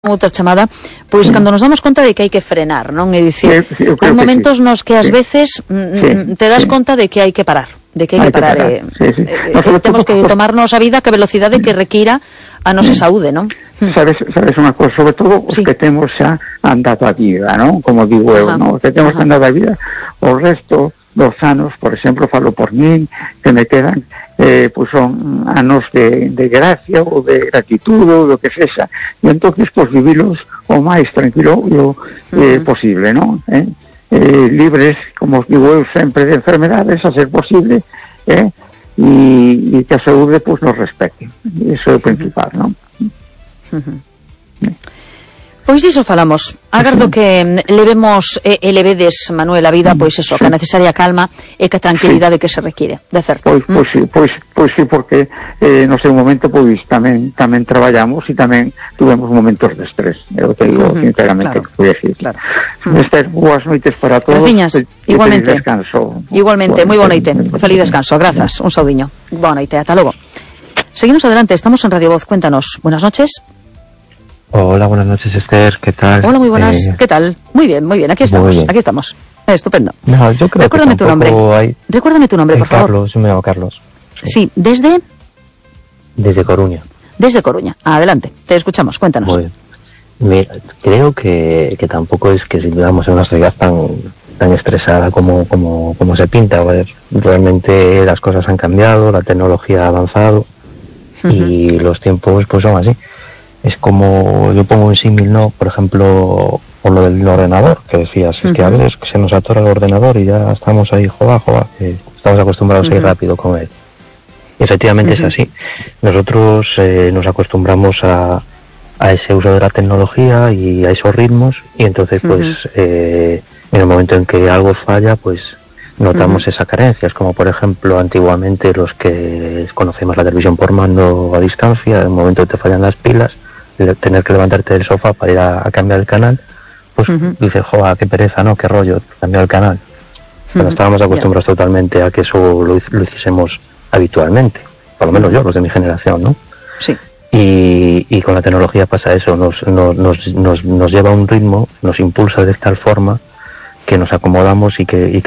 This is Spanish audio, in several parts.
outra chamada, pois cando nos damos conta de que hai que frenar, non? É dicir, hai momentos nos que ás veces te das conta de que hai que parar, temos que tomarnos a vida que velocidade que requira a nosa saúde, non? Sabes unha cosa, sobre todo os que temos xa andado a vida, non? Como digo eu, non? Os que temos andado a vida, o resto dos anos, por exemplo, falo por min, que me quedan, pois son anos de gracia ou de gratitud ou do que sexa, e entonces pois vivilos o máis tranquilo posible, non? Libres, como digo eu sempre, de enfermedades a ser posible, e que a saúde pois nos respecte, iso é o principal, non? Pois diso falamos. Agardo que levemos e levedes, Manuel, a vida, pois eso, que a necesaria calma e que a tranquilidade que se require, de certo. Pois sí, porque no seu momento pois tamén traballamos e tamén tuvemos momentos de estrés, eu te digo sinceramente, claro, que decir. Claro. Esther, boas noites para todos. Graciñas, igualmente. Descanso. Igualmente, moi boa noite. Feliz descanso, grazas. Un saudiño. Boa noite, ata logo. Seguimos adelante, estamos en Radio Voz. Cuéntanos. Buenas noches. Hola, buenas noches, Esther, ¿qué tal? Hola, muy buenas, ¿qué tal? Muy bien, aquí estamos, estupendo. No, yo creo Recuérdame que tu nombre. Recuérdame tu nombre, por favor. Carlos, yo me llamo Carlos. Sí, ¿desde Coruña. Desde Coruña, adelante, te escuchamos, cuéntanos. Muy bien. Creo que tampoco es que sigamos en una sociedad tan estresada como se pinta. A ver, realmente las cosas han cambiado, la tecnología ha avanzado y los tiempos pues son así. Es como, yo pongo un símil, ¿no? Por ejemplo, por lo del ordenador, que decías, es que a veces se nos atora el ordenador y ya estamos ahí, joda, estamos acostumbrados a ir rápido con él. Y efectivamente es así. Nosotros nos acostumbramos a ese uso de la tecnología y a esos ritmos, y entonces, pues, en el momento en que algo falla, pues, notamos esas carencias, como por ejemplo, antiguamente los que conocemos la televisión por mando a distancia, en el momento que te fallan las pilas, tener que levantarte del sofá para ir a cambiar el canal, pues dices, joder, qué pereza, ¿no? Qué rollo, cambiar el canal. Pero estábamos acostumbrados totalmente a que eso lo hiciésemos habitualmente, por lo menos yo, los de mi generación, ¿no? Sí. Y con la tecnología pasa eso, nos lleva a un ritmo, nos impulsa de tal forma que nos acomodamos y que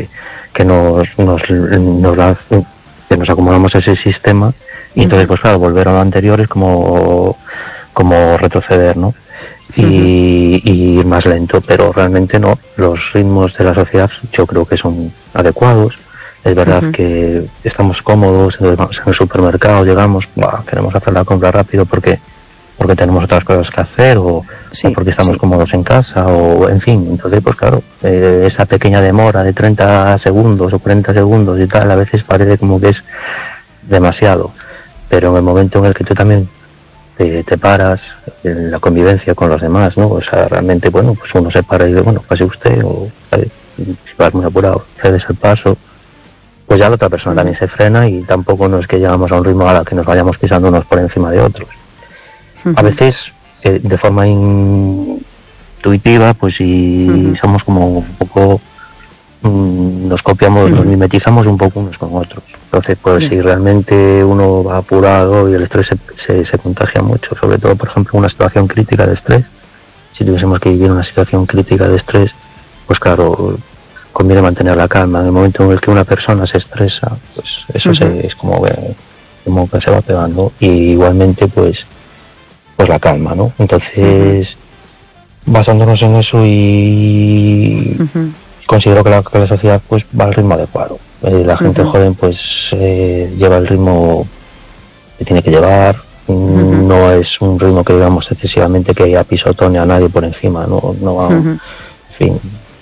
nos acomodamos a ese sistema, y entonces pues claro, volver a lo anterior es como retroceder, ¿no? Y ir más lento, pero realmente no, los ritmos de la sociedad yo creo que son adecuados. Es verdad que estamos cómodos, vamos en el supermercado, llegamos, queremos hacer la compra rápido porque tenemos otras cosas que hacer o porque estamos cómodos en casa, o en fin. Entonces pues claro, esa pequeña demora de 30 segundos o 40 segundos y tal, a veces parece como que es demasiado, pero en el momento en el que tú también te paras en la convivencia con los demás, ¿no? O sea, realmente, bueno, pues uno se para y dice, bueno, pase usted, o si vas muy apurado, cedes el paso, pues ya la otra persona también se frena, y tampoco no es que llegamos a un ritmo a la que nos vayamos pisando unos por encima de otros. A veces, de forma intuitiva, pues si somos como un poco, nos copiamos, nos mimetizamos un poco unos con otros. Entonces, pues si realmente uno va apurado y el estrés se contagia mucho, sobre todo, por ejemplo, una situación crítica de estrés, si tuviésemos que vivir una situación crítica de estrés, pues claro, conviene mantener la calma. En el momento en el que una persona se estresa, pues eso es como que se va pegando, y igualmente pues la calma, ¿no? Entonces, basándonos en eso, y considero que la sociedad pues va al ritmo adecuado. La gente joven pues lleva el ritmo que tiene que llevar, no es un ritmo que digamos excesivamente que apisotone a nadie por encima, no va, en fin.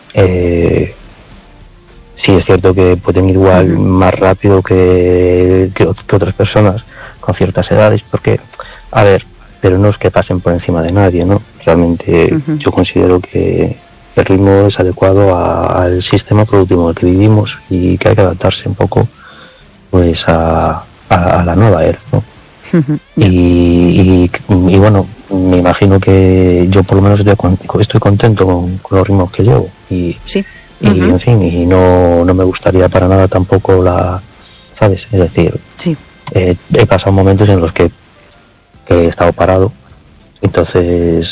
Sí es cierto que pueden ir igual más rápido que otras personas con ciertas edades, porque, a ver, pero no es que pasen por encima de nadie, ¿no? Realmente yo considero que el ritmo es adecuado al sistema productivo en el que vivimos, y que hay que adaptarse un poco pues a la nueva era, ¿no? Y bueno, me imagino que yo por lo menos estoy contento con los ritmos que llevo, y en fin, y no me gustaría para nada tampoco ¿sabes? Es decir, he pasado momentos en los que he estado parado entonces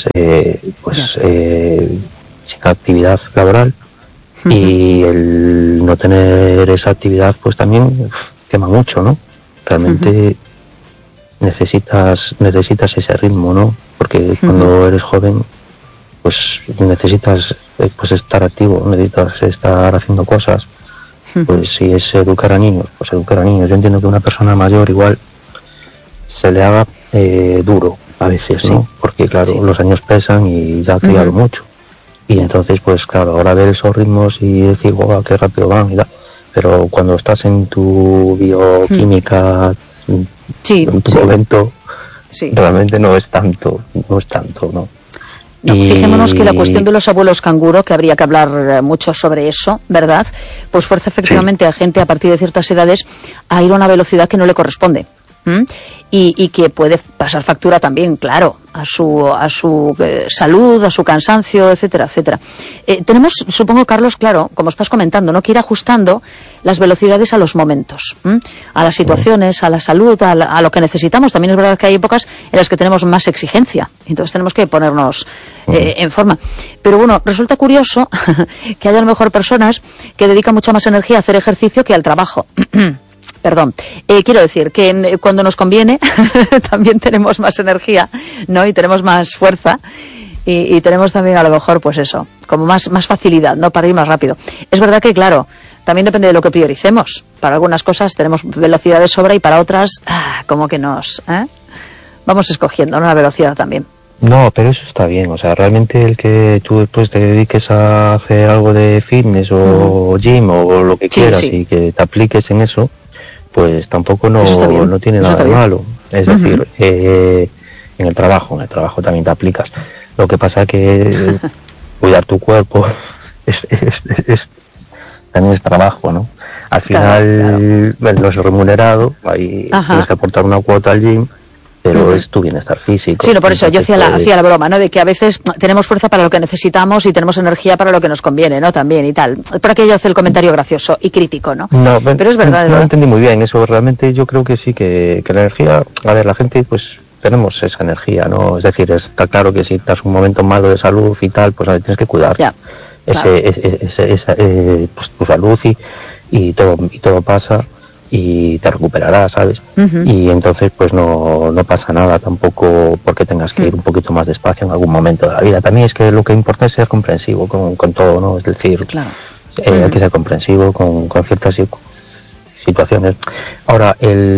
sin actividad laboral, y el no tener esa actividad pues también quema mucho, ¿no? Realmente necesitas ese ritmo, ¿no? Porque cuando eres joven pues necesitas pues estar activo, necesitas estar haciendo cosas. Pues si es educar a niños, pues educar a niños. Yo entiendo que una persona mayor igual se le haga duro a veces, ¿no? Porque claro, los años pesan y ya ha criado mucho. Y entonces, pues claro, ahora ver esos ritmos y decir, wow, qué rápido van y tal. Pero cuando estás en tu bioquímica, en tu momento, realmente no es tanto, ¿no? No, fijémonos que la cuestión de los abuelos canguro, que habría que hablar mucho sobre eso, ¿verdad? Pues fuerza efectivamente a gente a partir de ciertas edades a ir a una velocidad que no le corresponde. Y que puede pasar factura también, claro, a su salud, a su cansancio, etcétera, etcétera. Tenemos, supongo, Carlos, claro, como estás comentando, ¿no?, que ir ajustando las velocidades a los momentos, a las situaciones, a la salud, a lo que necesitamos. También es verdad que hay épocas en las que tenemos más exigencia, entonces tenemos que ponernos en forma. Pero bueno, resulta curioso que haya a lo mejor personas que dedican mucha más energía a hacer ejercicio que al trabajo. Perdón, quiero decir que cuando nos conviene también tenemos más energía, ¿no? Y tenemos más fuerza y tenemos también a lo mejor, pues eso, como más facilidad, ¿no?, para ir más rápido. Es verdad que, claro, también depende de lo que prioricemos. Para algunas cosas tenemos velocidad de sobra y para otras, como que nos vamos escogiendo, ¿no?, la velocidad también. No, pero eso está bien. O sea, realmente el que tú después te dediques a hacer algo de fitness o gym o lo que quieras y que te apliques en eso, pues tampoco no tiene nada de malo. Es decir, en el trabajo también te aplicas. Lo que pasa que cuidar tu cuerpo también es trabajo, ¿no? Al final, no es remunerado, ahí tienes que aportar una cuota al gym, pero es tu bienestar físico. Sí, no, por eso yo hacía la broma, ¿no?, de que a veces tenemos fuerza para lo que necesitamos y tenemos energía para lo que nos conviene, ¿no?, también y tal. Por aquello hace el comentario gracioso y crítico, ¿no? No, pero es verdad. No lo entendí muy bien, eso realmente yo creo que sí, que la energía, a ver, la gente pues tenemos esa energía, ¿no? Es decir, está claro que si estás un momento malo de salud y tal, pues tienes que cuidar. Ya, claro. Pues tu salud y todo pasa y te recuperarás, ¿sabes? Y entonces pues no pasa nada tampoco porque tengas que ir un poquito más despacio en algún momento de la vida. También es que lo que importa es ser comprensivo con todo, ¿no? Es decir, hay que ser comprensivo con ciertas situaciones. Ahora,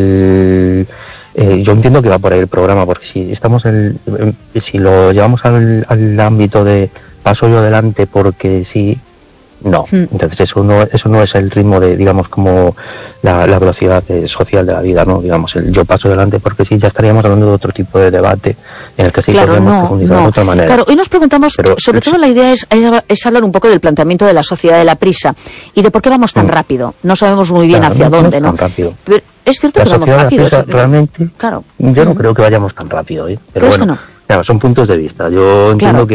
yo entiendo que va por ahí el programa, porque si lo llevamos al ámbito de paso yo adelante porque sí, no. Entonces eso no es el ritmo de, digamos, como la velocidad social de la vida, ¿no? Digamos, el yo paso adelante porque sí, ya estaríamos hablando de otro tipo de debate en el que sí podemos profundizar de otra manera. Claro, hoy nos preguntamos, sobre todo la idea es hablar un poco del planteamiento de la sociedad de la prisa y de por qué vamos tan rápido. No sabemos muy bien hacia dónde, ¿no? Tan rápido. Pero es cierto que vamos rápido. Realmente, yo no creo que vayamos tan rápido, ¿eh? Pero bueno, claro, son puntos de vista. Yo entiendo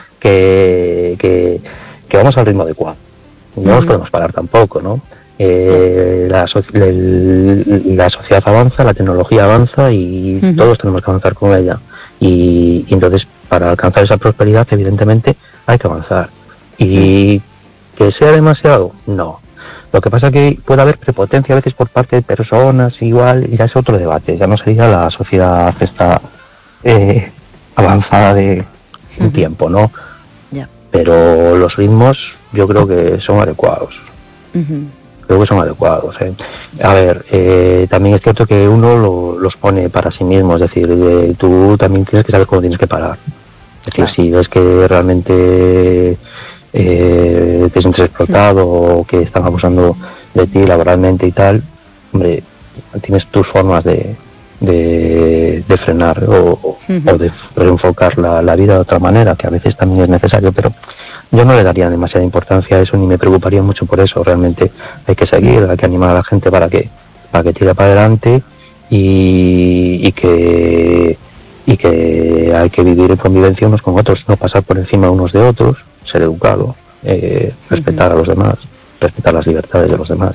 que vamos al ritmo adecuado. No nos podemos parar tampoco, ¿no? La sociedad avanza, la tecnología avanza y todos tenemos que avanzar con ella. Y entonces, para alcanzar esa prosperidad, evidentemente, hay que avanzar. Y que sea demasiado, no. Lo que pasa es que puede haber prepotencia a veces por parte de personas, igual, y ya es otro debate. Ya no sería la sociedad esta avanzada de un tiempo, ¿no? Pero los ritmos yo creo que son adecuados. Creo que son adecuados. A ver, también es cierto que uno los pone para sí mismo, es decir, tú también tienes que saber cómo tienes que parar. Es decir, si ves que realmente te sientes explotado o que están abusando de ti laboralmente y tal, hombre, tienes tus formas de frenar o de reenfocar la vida de otra manera, que a veces también es necesario, pero yo no le daría demasiada importancia a eso ni me preocuparía mucho por eso. Realmente hay que seguir, hay que animar a la gente para que tire para adelante y que hay que vivir en convivencia unos con otros, no pasar por encima unos de otros, ser educado, respetar a los demás, respetar las libertades de los demás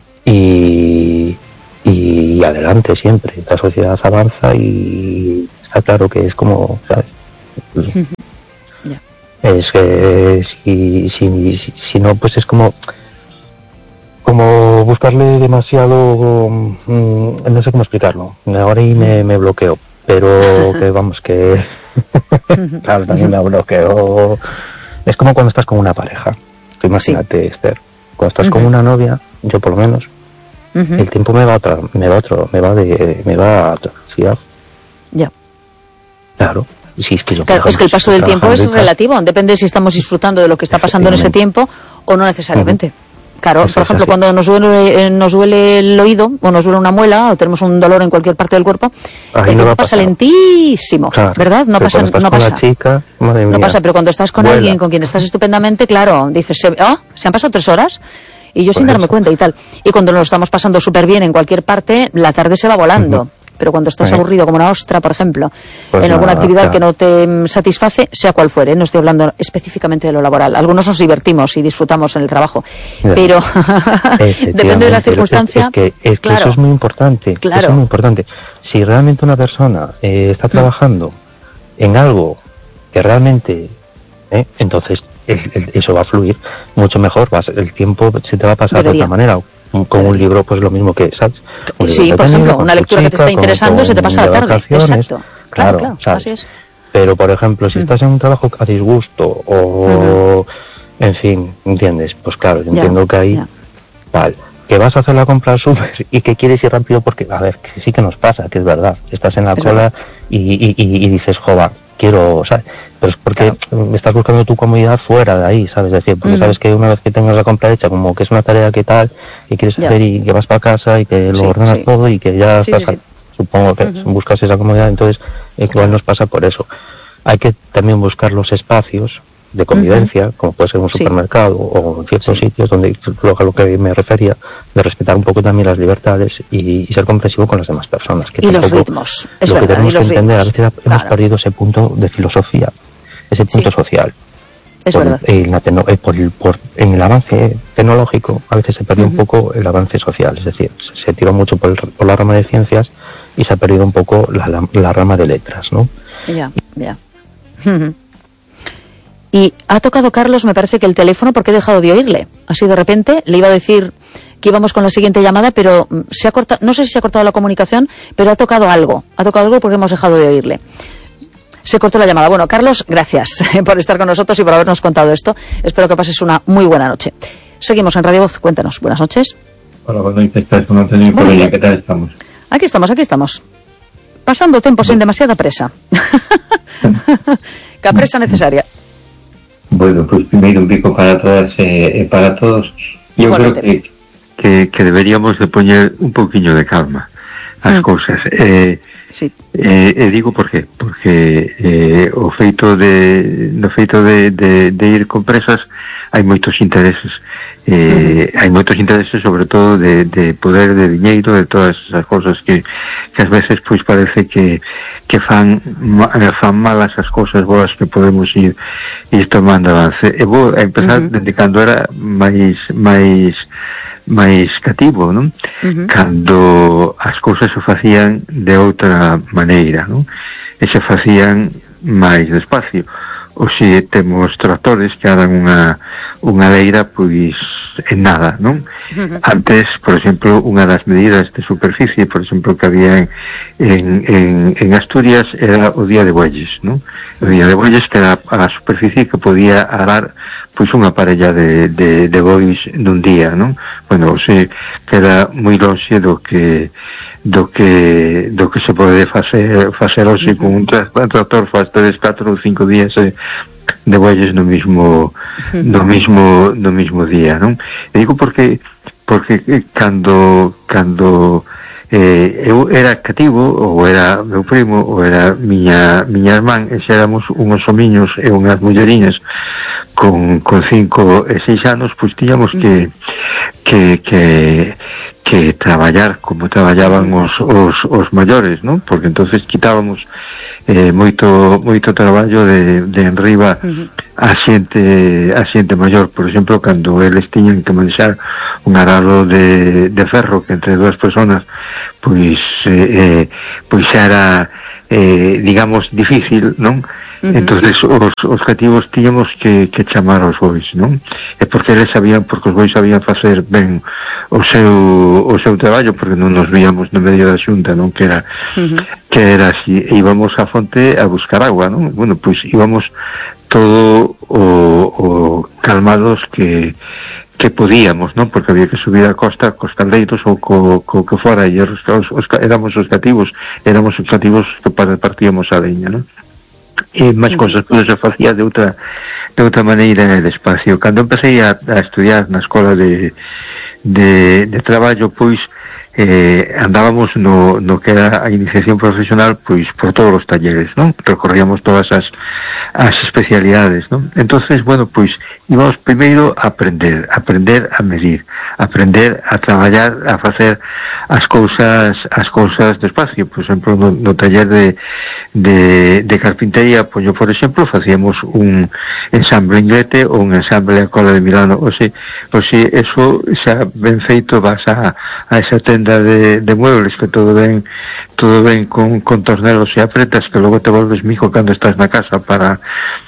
y adelante siempre. La sociedad avanza y está claro que es como, ¿sabes? Es que si no, pues es como buscarle demasiado, no sé cómo explicarlo, ahora ahí me bloqueo, pero que vamos, que claro, también me bloqueo. Es como cuando estás con una pareja, imagínate, Esther, cuando estás con una novia, yo por lo menos, el tiempo me va a otra velocidad. Ya. Claro. Sí, es que el paso del tiempo es relativo, depende si estamos disfrutando de lo que está pasando en ese tiempo o no necesariamente. Claro, por ejemplo, cuando nos duele el oído o nos duele una muela o tenemos un dolor en cualquier parte del cuerpo, el tiempo pasa lentísimo, claro, ¿verdad? No pasa. Chica, no pasa, pero cuando estás con alguien con quien estás estupendamente, claro, dices, ¿se han pasado 3 horas? Y yo sin darme cuenta y tal. Y cuando nos estamos pasando súper bien en cualquier parte, la tarde se va volando. Pero cuando estás aburrido como una ostra, por ejemplo, pues en alguna actividad que no te satisface, sea cual fuere, no estoy hablando específicamente de lo laboral. Algunos nos divertimos y disfrutamos en el trabajo, pero depende de la circunstancia. Es que eso es muy importante. Claro. Eso es muy importante. Si realmente una persona está trabajando en algo que realmente, entonces eso va a fluir mucho mejor, el tiempo se te va a pasar de otra manera. Con un libro, pues lo mismo que, ¿sabes? Sí, por ejemplo, una lectura que te está interesando se te pasa la tarde. Exacto. Claro, así es. Pero, por ejemplo, si estás en un trabajo a disgusto o, en fin, ¿entiendes? Pues claro, yo entiendo que ahí, tal, que vas a hacer la compra al súper y que quieres ir rápido porque, a ver, que sí que nos pasa, que es verdad. Estás en la cola y dices, joder, quiero, ¿sabes? Pero es porque estás buscando tu comodidad fuera de ahí, ¿sabes? Es decir, porque sabes que una vez que tengas la compra hecha, como que es una tarea que tal, y quieres hacer y que vas para casa y que lo ordenas todo y que ya estás, supongo que buscas esa comodidad, entonces igual nos pasa por eso. Hay que también buscar los espacios de convivencia, como puede ser un supermercado o en ciertos sitios donde a lo que me refería, de respetar un poco también las libertades y ser comprensivo con las demás personas. Que y los ritmos, es lo verdad, que tenemos que entender, a veces hemos perdido ese punto de filosofía, ese punto social. Es verdad. En el avance tecnológico a veces se perdió un poco el avance social, es decir, se tiró mucho por la rama de ciencias y se ha perdido un poco la rama de letras, ¿no? Ya. Y ha tocado, Carlos, me parece que el teléfono, porque he dejado de oírle. Así de repente le iba a decir que íbamos con la siguiente llamada, pero se ha cortado, no sé si se ha cortado la comunicación, pero ha tocado algo porque hemos dejado de oírle. Se cortó la llamada. Bueno, Carlos, gracias por estar con nosotros y por habernos contado esto. Espero que pases una muy buena noche. Seguimos en Radio Voz. Cuéntanos. Buenas noches. Hola, buenas noches. ¿Estás con Antonio por ella? ¿Qué tal estamos? Aquí estamos. Pasando tiempo sin demasiada presa. La presa necesaria. Bueno, pues primero un pico para todas, para todos. Yo creo que deberíamos de poner un poquinho de calma as cousas. Digo por qué? Porque o feito de ir con presas hai moitos intereses. Hai moitos intereses, sobre todo de poder de diñeiro, de todas esas cosas que ás veces pois parece que fan malas as cosas boas que podemos ir tomando avance. E vou a empezar desde cando era máis cativo, non? Cando as cousas se facían de outra maneira, non? E se facían máis despacio. O se temos tractores que andan unha leira, pois en nada, non? Antes, por exemplo, unha das medidas de superficie, por exemplo, que había en Asturias era o día de bueyes, non? O día de bueyes que era a superficie que podía arar pois unha parella de bois nun día, non? Bueno, o se queda moi lonxe do que se pode facer hoxe con un tractor faz 3, 4 ou 5 días de bueyes no mismo día, non? E digo porque cando eu era cativo, ou era meu primo, ou era miña irmán, e xa éramos unhos homiños e unhas mulleriñas con 5 e 6 anos, pois tiñamos que traballar como traballaban os maiores, non? Porque entonces quitábamos moito traballo de enriba a xente maior. Por exemplo, cando eles tiñan que manxar un arado de ferro que entre dúas personas pois era digamos, difícil, non? Entonces os cativos tiñamos que chamar aos bois, non? E porque eles sabían, porque os bois sabían facer ben o seu traballo, porque non nos víamos no medio da xunta, non? Que era así, e íbamos á fonte a buscar agua, non? Bueno, pois íbamos todo o calmados que podíamos, non? Porque había que subir a costa cos caldeiros ou co que fora, e éramos os cativos que partíamos a leña, non? E máis cosas, pois se facía de outra maneira despacio. Cando empecé a estudiar na escola de traballo, pois andábamos no que era a iniciación profesional, pois por todos os talleres, non? Recorríamos todas as especialidades, non? Entonces, bueno, pois íbamos primeiro a aprender a medir, aprender a traballar, a facer as cousas despacio. Por exemplo, no taller de carpintería, pois por exemplo, facíamos un ensamble inglete ou un ensamble a cola de Milano, ou se eso xa ben feito, vas a esa tenda de muebles que todo ven con tornelos e apretas, que logo te volves mico cando estás na casa para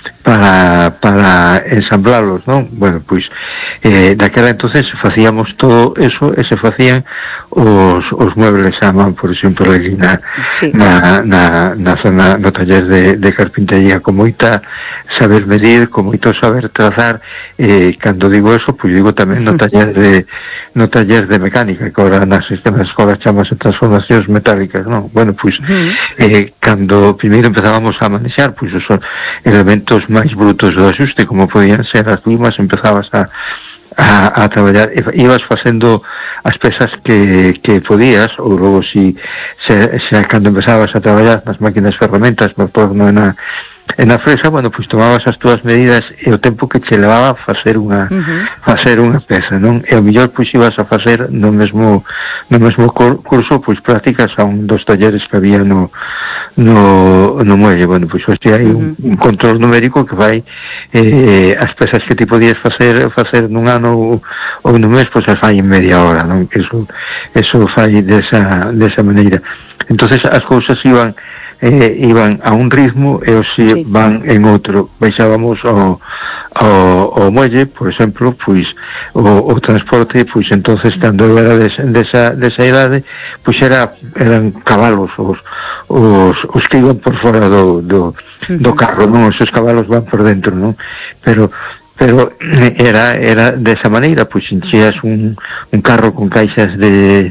ensamblalos, non? Bueno, pois daquela entonces facíamos todo eso e se facían os muebles a man, por exemplo, ali na zona, no taller de carpintería, con moita saber medir, con moito saber trazar. Cando digo eso, pois digo tamén no taller de mecánica, que agora nas sistemas escolas chamase transformacións metálicas, non? Bueno, pois cando primeiro empezábamos a manexar pois os elementos máis brutos do axuste, como podían ser as limas, empezabas a traballar, ibas facendo as pezas que podías, ou logo se cando empezabas a traballar nas máquinas ferramentas, no torno e na fresa, bueno, pois tomabas as túas medidas e o tempo que che levaba a facer unha peza, non? E ao mellor pois ibas a facer no mesmo curso, pois prácticas a un dos talleres que había no muelle. Bueno, pois hoxe hai un control numérico que vai as pezas que ti podías facer nun ano ou nun mes, pois as fai en media hora, non? Eso fai desa maneira. Entonces as cousas iban a un ritmo e os van en outro. Baixábamos ao muelle, por exemplo, pois o transporte, pois entonces cando era desa idade, pois eran cabalos os que iban por fora do carro, non? Esos cabalos van por dentro, non? Pero era desa maneira, pois enchías un carro con caixas de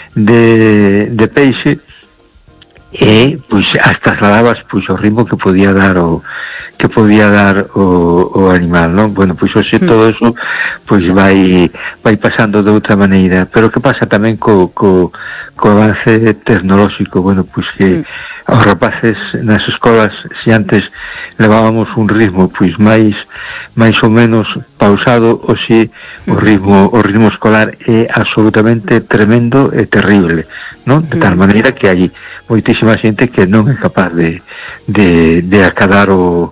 peixe e pois as trasladabas pois o ritmo que podía dar o animal, non? Bueno, pois hoxe todo eso pois vai pasando de outra maneira, pero que pasa tamén co avance tecnolóxico. Bueno, pois que os rapaces nas escolas, se antes levábamos un ritmo pois máis ou menos pausado, hoxe o ritmo escolar é absolutamente tremendo e terrible, non? De tal maneira que hai moitísima xente que non é capaz de acadar o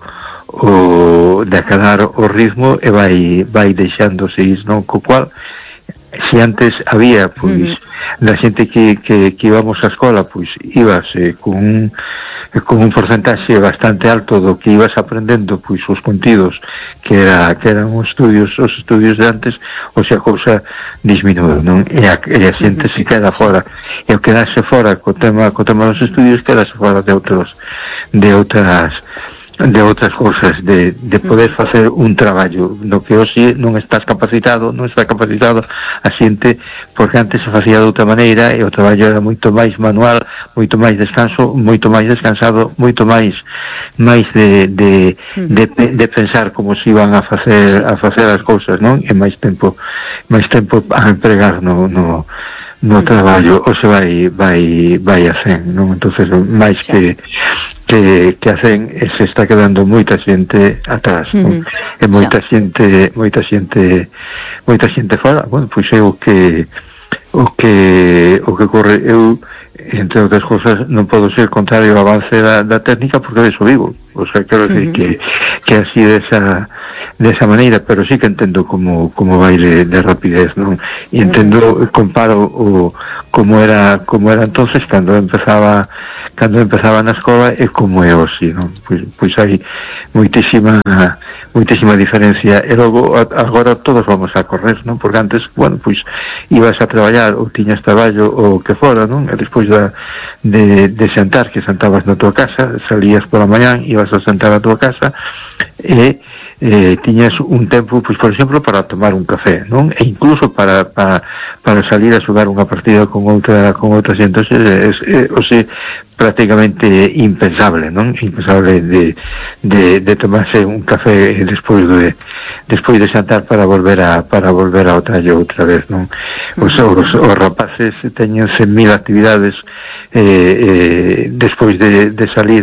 ritmo e vai deixándose ir, non? Co cual, se antes había pois da xente que íbamos á escola, pois íbase con un porcentaxe bastante alto do que ibas aprendendo, pois os contidos que eran os estudios de antes, ou se a cousa disminúe, non? E a xente se queda fora, e o quedarse fora co tema dos estudios, quedarse fora de outras cousas, de poder facer un traballo no que hoxe non está capacitado a xente, porque antes se facía de outra maneira e o traballo era moito máis manual, moito máis descansado, moito máis de pensar como se iban a facer as cousas, non? E máis tempo a empregar no traballo, ou se vai a cen, non? Entonces, máis que a cen se está quedando moita xente atrás, non? E moita xente fora. Bueno, pois é o que corre. Eu, entre outras cousas, non podo ser contrario ao avance da técnica, porque de eso vivo. O sea, quero decir que así esa maneira, pero sí que entendo como vai de rapidez, non? E entendo, comparo como era entonces cando empezaba na escola e como é hoxe, non? Pois hai moitísima diferencia. E logo agora todos vamos a correr, non? Porque antes, bueno, pois ibas a traballar ou tiñas traballo ou que fora, non? E despois de sentar, que sentabas na tua casa, salías pola mañán, ibas a sentar a tua casa e tiñas un tempo, pois por exemplo, para tomar un café, non? E incluso para salir a xogar unha partida con outra xente, hoxe prácticamente impensable, non? Impensable de tomarse un café despois de xantar para volver ao traballo outra vez, non? Os rapaces teñen 100.000 actividades despois de salir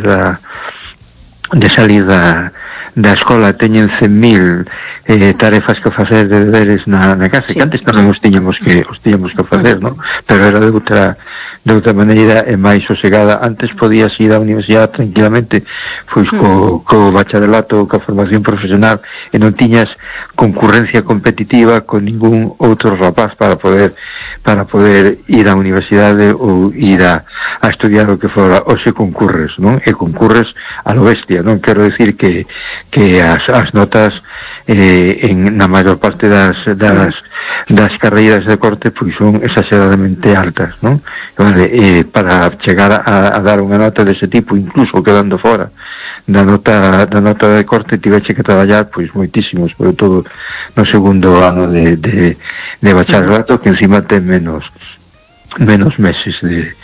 da escola, teñen 100.000 tarefas que facer de deberes na casa, sí, que antes tamén os tiñamos que facer, non? Pero era de outra maneira e máis sosegada. Antes podías ir á universidade tranquilamente, pois co bacharelato, coa formación profesional, e non tiñas concurrencia competitiva con ningún outro rapaz para poder ir á universidade ou ir a estudiar o que fora. Hoxe concurres, non? E concurres a lo bestia, non? Quero decir que as notas na maior parte das carreiras de corte pois son exageradamente altas, non? Vale, para chegar a dar unha nota dese tipo, incluso quedando fora da nota de corte, tiveche que traballar pois moitísimo, sobre todo no segundo ano de bacharelato, que encima ten menos meses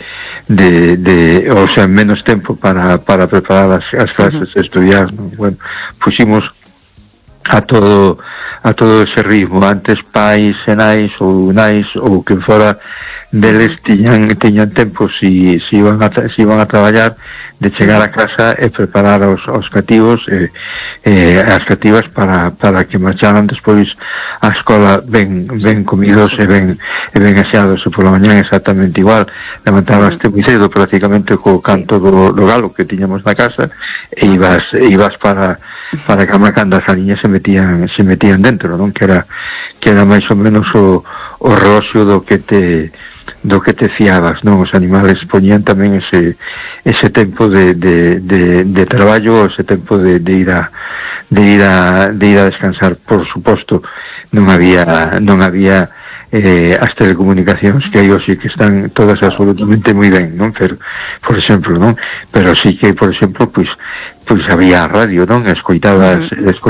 o sea, menos tempo para preparar as clases e estudiar, non? Bueno, puximos a todo ese ritmo. Antes pais e nais ou que fora deles tiñan tempo, si iban a traballar, de chegar a casa e preparar os cativos as cativas para que marcharan despois á escola ben comidos e ben aseados. E pola mañán exactamente igual, levantabaste moi cedo prácticamente co canto do galo que tiñamos na casa e ibas para cama cando as aliñas se metían dentro, non? Que era máis ou menos o roxo do que te fiabas, non? Os animales poñían tamén ese tempo de traballo, ese tempo de ir a descansar. Por suposto, non había as telecomunicacións que hai hoxe, que están todas absolutamente moi ben, non? Pero, por exemplo, non? Pero sí que, por exemplo, pois había a radio, non? Escoitabas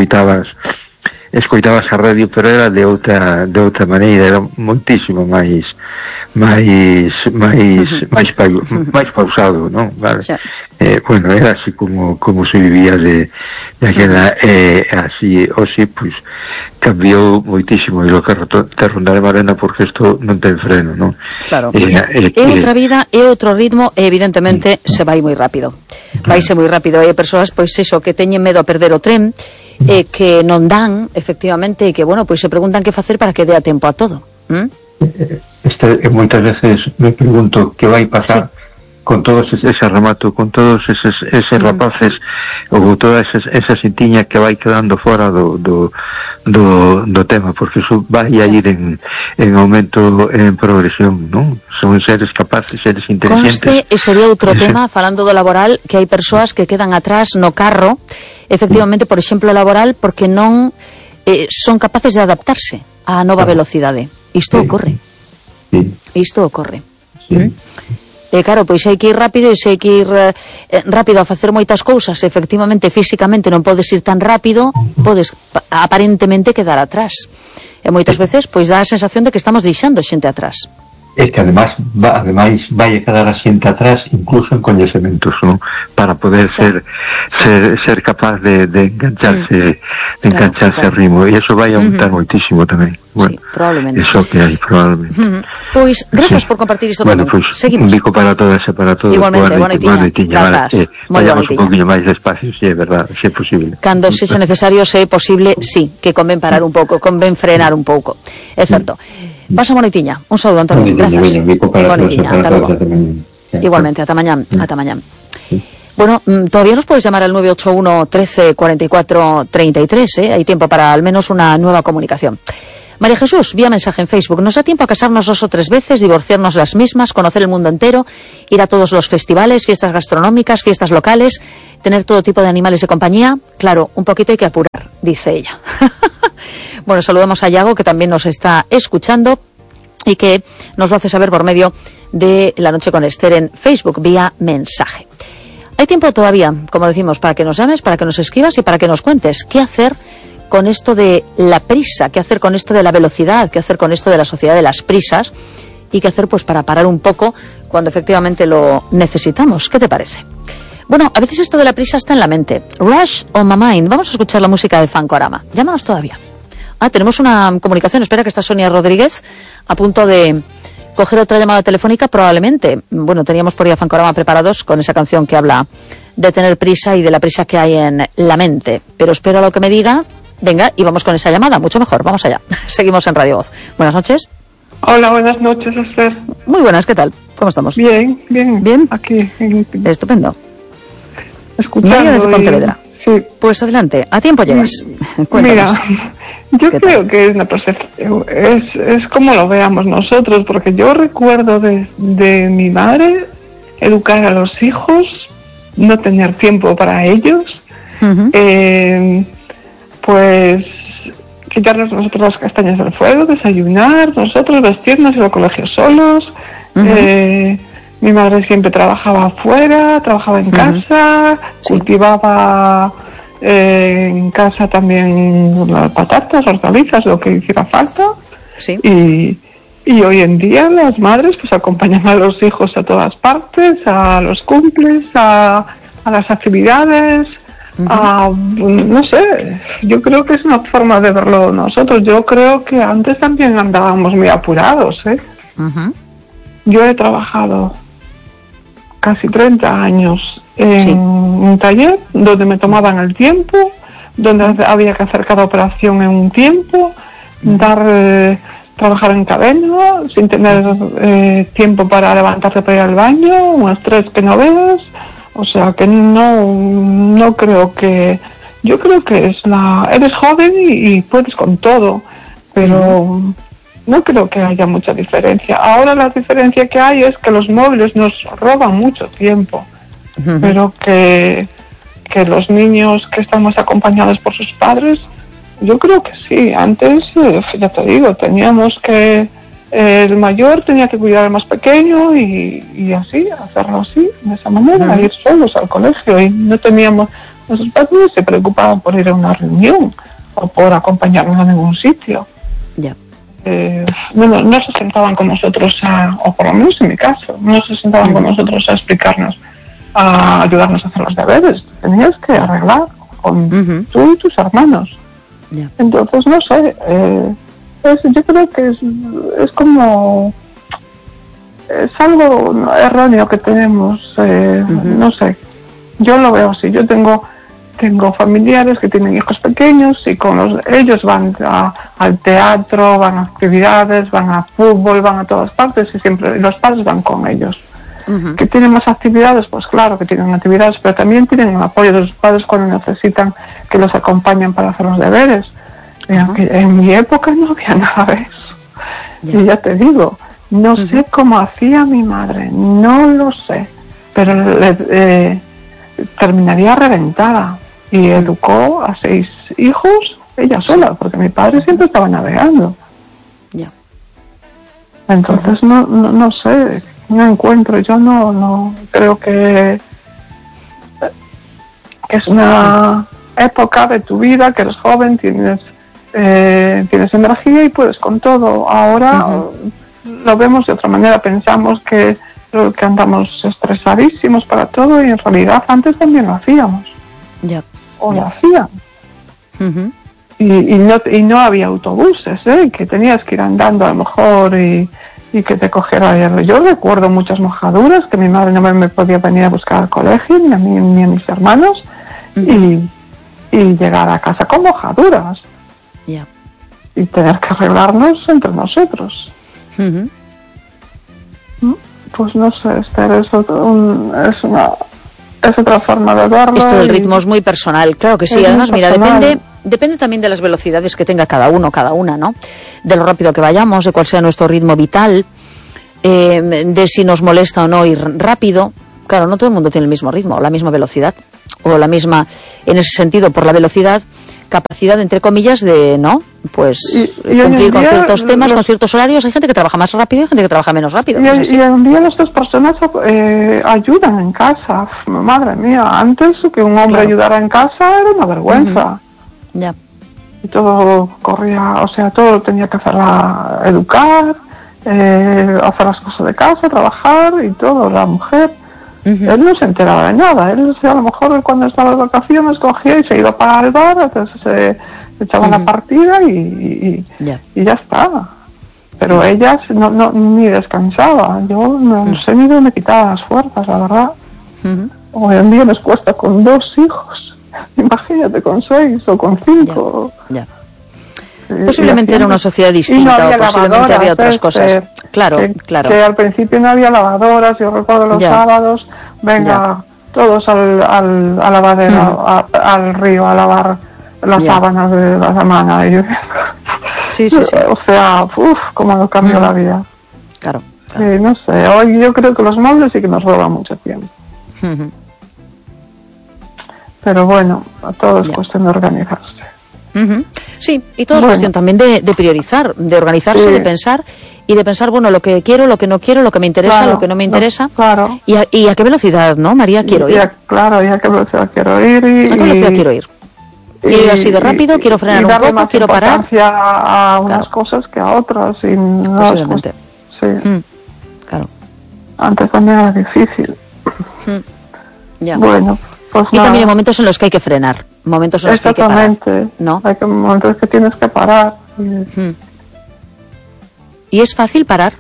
a radio, pero era de outra maneira, era moitísimo máis pausado, non? Vale. Bueno, era así como se vivía de aquela, así, hoxe, pois, cambiou moitísimo, e lo que te rondaré Marena, porque isto non ten freno, non? Claro, é outra vida, é outro ritmo, e evidentemente se vai moi rápido. Vaise moi rápido, hai persoas, pois eso, que teñen medo a perder o tren, e que non dan, efectivamente, e que, bueno, pois se preguntan que facer para que dé a tempo a todo. Moitas veces me pregunto que vai pasar con todos ese remato, con todos eses rapaces ou toda esa xentiña que vai quedando fora do tema, porque iso vai a ir en aumento, en progresión, non? Son seres capaces, seres inteligentes. Conste, e sería outro tema, falando do laboral, que hai persoas que quedan atrás no carro, efectivamente, por exemplo, laboral, porque non son capaces de adaptarse á nova velocidade. Isto ocorre. Isto ocorre. E claro, pois hai que ir rápido, e se hai que ir rápido a facer moitas cousas, efectivamente, físicamente non podes ir tan rápido, podes aparentemente quedar atrás. E moitas veces pois dá a sensación de que estamos deixando xente atrás. É que ademais vai a quedar a xente atrás, incluso en coñecementos, non? Para poder ser capaz de engancharse ao ritmo, e iso vai aumentar moitísimo tamén. Bueno, sí, probablemente. Eso que hai, probablemente. Pois, grazas por compartir isto con nós. Seguimos. Un bico para todas e para todos. Igualmente, boa noitiña. Vayamos un poquinho máis despacio, se é verdade, se é posible. Cando sexa necesario, se é posible, sí, que convén parar un pouco, convén frenar un pouco. É certo. Pasa boa noitiña. Un saúdo, Antonio. Grazas. Boa noitiña. Ata logo. Igualmente, ata mañán. Bueno, todavía nos puedes llamar al 981 13 44 33, Hay tiempo para al menos una nueva comunicación. María Jesús, vía mensaje en Facebook. Nos da tiempo a casarnos 2 o 3 veces, divorciarnos las mismas, conocer el mundo entero, ir a todos los festivales, fiestas gastronómicas, fiestas locales, tener todo tipo de animales de compañía. Claro, un poquito hay que apurar, dice ella. Bueno, saludamos a Yago, que también nos está escuchando y que nos lo hace saber por medio de La Noche con Esther en Facebook, vía mensaje. Hay tiempo todavía, como decimos, para que nos llames, para que nos escribas y para que nos cuentes qué hacer con esto de la prisa, qué hacer con esto de la velocidad, qué hacer con esto de la sociedad de las prisas y qué hacer pues para parar un poco cuando efectivamente lo necesitamos. ¿Qué te parece? Bueno, a veces esto de la prisa está en la mente. Rush on my mind. Vamos a escuchar la música de Fancorama. Llámanos todavía. Tenemos una comunicación. Espera, que está Sonia Rodríguez a punto de coger otra llamada telefónica probablemente. Bueno, teníamos por ahí a Fancorama preparados con esa canción que habla de tener prisa y de la prisa que hay en la mente. Pero espero a lo que me diga. Venga, y vamos con esa llamada, mucho mejor, vamos allá. Seguimos en Radio Voz. Buenas noches. Hola, buenas noches, Esther. Muy buenas, ¿qué tal? ¿Cómo estamos? Bien, bien. ¿Bien? Aquí. Estupendo. Escuchando. María desde Pontevedra. Sí. Pues adelante, a tiempo llegas. Mira, yo creo que es una percepción, es como lo veamos nosotros, porque yo recuerdo de mi madre educar a los hijos, no tener tiempo para ellos, pues quitarnos nosotros las castañas del fuego, desayunar, nosotros vestirnos, ir al colegio solos. Mi madre siempre trabajaba afuera, trabajaba en casa, cultivaba en casa también las patatas, hortalizas, lo que hiciera falta. Sí. Y hoy en día las madres pues acompañan a los hijos a todas partes, a los cumples, a las actividades. No sé, yo creo que es una forma de verlo nosotros. Yo creo que antes también andábamos muy apurados, Yo he trabajado casi 30 años en un taller donde me tomaban el tiempo, donde había que hacer cada operación en un tiempo, trabajar en cadena sin tener tiempo para levantarte para ir al baño, un estrés que no veas. O sea que no creo que... Yo creo que eres joven y puedes con todo, pero no creo que haya mucha diferencia. Ahora la diferencia que hay es que los móviles nos roban mucho tiempo, pero que los niños que están más acompañados por sus padres, yo creo que sí. Antes, ya te digo, teníamos que... el mayor tenía que cuidar al más pequeño y así, hacerlo así, de esa manera, ir solos al colegio, y no teníamos, nuestros padres se preocupaban por ir a una reunión o por acompañarnos a ningún sitio. No se sentaban con nosotros o por lo menos en mi caso, no se sentaban con nosotros a explicarnos, a ayudarnos a hacer los deberes. Tenías que arreglar con tú y tus hermanos. Entonces, no sé, yo creo que es como... es algo erróneo que tenemos, no sé, yo lo veo así. Yo tengo familiares que tienen hijos pequeños y ellos van al teatro, van a actividades, van a fútbol, van a todas partes y siempre los padres van con ellos. Que tienen más actividades, pues claro que tienen actividades, pero también tienen el apoyo de sus padres cuando necesitan que los acompañen para hacer los deberes. En mi época no había nada de eso. Y ya te digo, no sé cómo hacía mi madre, no lo sé, pero terminaría reventada. Y educó a 6 hijos ella sola, porque mi padre siempre estaba navegando. Entonces no sé, no encuentro, yo no creo que es una época de tu vida que eres joven, tienes energía y puedes con todo. Ahora lo vemos de otra manera, pensamos que andamos estresadísimos para todo, y en realidad antes también lo hacíamos. O lo hacían. Y no había autobuses, que tenías que ir andando a lo mejor y que te cogiera. Yo recuerdo muchas mojaduras que mi madre no me podía venir a buscar al colegio, ni a mí ni a mis hermanos, y llegar a casa con mojaduras. Y tener que arreglarnos entre nosotros. Pues no sé, Esther, es una es otra forma de verlo. Esto del ritmo es muy personal, claro que sí. Además, mira, depende también de las velocidades que tenga cada uno, cada una, ¿no? De lo rápido que vayamos, de cuál sea nuestro ritmo vital, de si nos molesta o no ir rápido. Claro, no todo el mundo tiene el mismo ritmo, la misma velocidad, o la misma, en ese sentido, por la velocidad, capacidad, entre comillas, de, ¿no? Pues cumplir con ciertos temas, con ciertos horarios. Hay gente que trabaja más rápido y hay gente que trabaja menos rápido. Y hoy en día las dos personas ayudan en casa. Madre mía, antes que un hombre ayudara en casa era una vergüenza. Ya. Y todo corría, o sea, todo tenía que educar, hacer las cosas de casa, trabajar y todo, la mujer. Él no se enteraba de nada. Él, a lo mejor, cuando estaba de vacaciones, cogía y se iba para el bar, entonces se echaba la partida y ya está. Pero ella ni descansaba. Yo no sé ni dónde quitaba las fuerzas, la verdad. Hoy en día les cuesta con 2 hijos. Imagínate, con 6 o con 5. Ya. Posiblemente era una sociedad distinta, o posiblemente había otras cosas. Claro. Que al principio no había lavadoras. Yo recuerdo los sábados, todos al lavadero, al río, a lavar las sábanas de la semana. Y yo, sí. O sea, cómo nos cambió la vida. Claro. No sé, hoy yo creo que los móviles sí que nos roban mucho tiempo. Pero bueno, a todo es cuestión de organizarse. Sí, y todo es cuestión también de priorizar, de organizarse, de pensar, y de pensar, bueno, lo que quiero, lo que no quiero, lo que me interesa, lo que no me interesa, y a qué velocidad, ¿no, María, quiero ir? Y a qué velocidad quiero ir. ¿A qué velocidad quiero ir? ¿Quiero ir así de rápido? ¿Quiero frenar un poco? ¿Quiero parar? A unas cosas que a otras. Posiblemente. Sí. Claro. Antes también era difícil. Ya. Bueno. Pues y también hay momentos en los que hay que frenar, momentos en los que hay que parar. ¿No? Hay momentos que tienes que parar. ¿Y es fácil parar?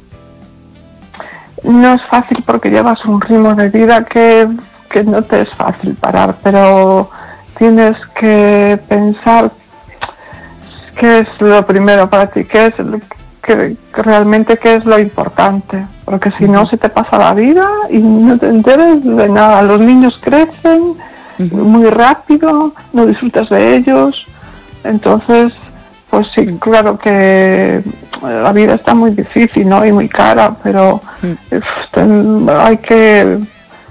No es fácil porque llevas un ritmo de vida que no te es fácil parar, pero tienes que pensar qué es lo primero para ti, qué es realmente qué es lo importante, porque si no se te pasa la vida y no te enteres de nada. Los niños crecen muy rápido, no disfrutas de ellos, entonces pues sí, claro que la vida está muy difícil, ¿no? Y muy cara, pero hay que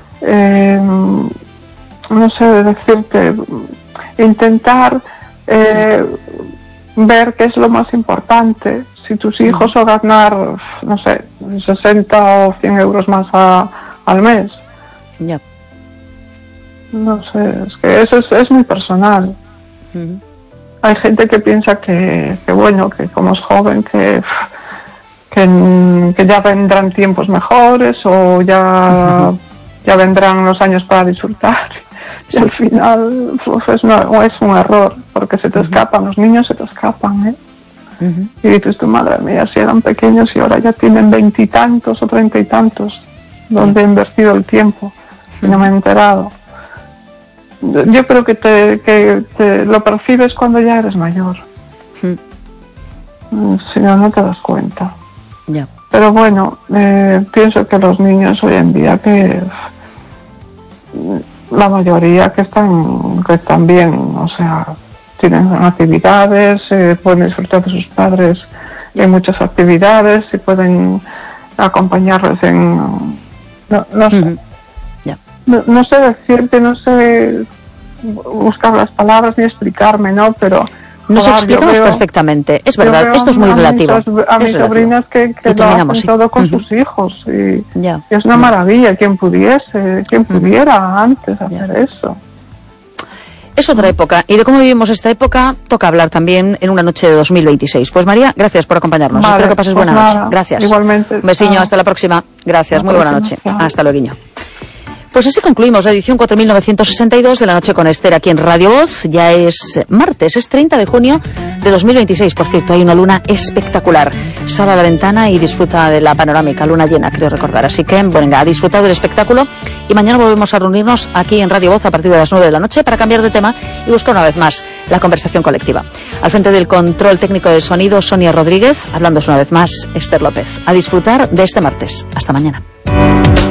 no sé decirte, intentar ver qué es lo más importante. Si tus hijos o ganar, no sé, 60 o 100 euros más al mes. Ya. No sé, es que eso es muy personal. Hay gente que piensa que bueno, que como es joven, que ya vendrán tiempos mejores o ya vendrán los años para disfrutar. Y al final es un error, porque se te escapan, los niños se te escapan, y dices tu madre mía, si eran pequeños y ahora ya tienen 20 y tantos o 30 y tantos, donde he invertido el tiempo y no me he enterado. Yo creo que te lo percibes cuando ya eres mayor. Si no te das cuenta. Pero bueno, pienso que los niños hoy en día, que la mayoría que están bien, o sea, tienen actividades, pueden disfrutar de sus padres en muchas actividades y pueden acompañarles en... No sé. No sé decirte, no sé buscar las palabras ni explicarme, ¿no? Pero... Nos explicamos perfectamente, es verdad, esto es muy relativo. A mis sobrinas que lo hacen todo con sus hijos y es una maravilla. Quien pudiera antes hacer eso. Es otra época, y de cómo vivimos esta época toca hablar también en una noche de 2026. Pues María, gracias por acompañarnos. Vale, espero que pases buena noche. Gracias. Igualmente. Un besiño, hasta la próxima. Gracias, muy buena noche. Hasta luego. Pues así concluimos la edición 4962 de La Noche con Esther aquí en Radio Voz. Ya es martes, es 30 de junio de 2026. Por cierto, hay una luna espectacular. Sal a la ventana y disfruta de la panorámica, luna llena, creo recordar. Así que, venga, a disfrutar del espectáculo. Y mañana volvemos a reunirnos aquí en Radio Voz a partir de las 9 de la noche para cambiar de tema y buscar una vez más la conversación colectiva. Al frente del control técnico de sonido, Sonia Rodríguez. Hablándoos una vez más, Esther López. A disfrutar de este martes. Hasta mañana.